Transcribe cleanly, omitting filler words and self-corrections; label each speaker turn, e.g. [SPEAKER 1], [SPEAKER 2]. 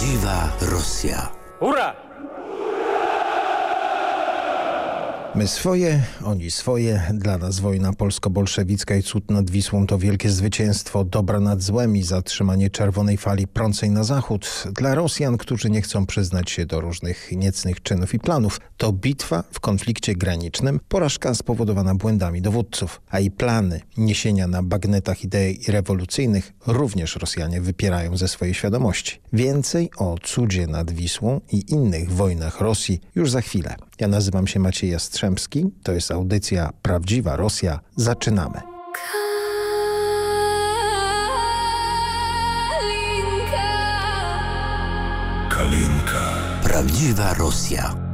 [SPEAKER 1] Prawdziwa Rosja.
[SPEAKER 2] Hurra!
[SPEAKER 3] My swoje, oni swoje. Dla nas wojna polsko-bolszewicka i cud nad Wisłą to wielkie zwycięstwo dobra nad złem i zatrzymanie czerwonej fali prącej na zachód. Dla Rosjan, którzy nie chcą przyznać się do różnych niecnych czynów i planów, to bitwa w konflikcie granicznym, porażka spowodowana błędami dowódców, a i plany niesienia na bagnetach idei rewolucyjnych również Rosjanie wypierają ze swojej świadomości. Więcej o cudzie nad Wisłą i innych wojnach Rosji już za chwilę. Ja nazywam się Maciej Jastrzębski. To jest audycja Prawdziwa Rosja. Zaczynamy.
[SPEAKER 1] Kalinka. Prawdziwa Rosja.